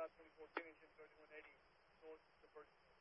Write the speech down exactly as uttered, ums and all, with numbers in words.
uh, twenty-four Kennington, thirty-one eighty, north to Birch.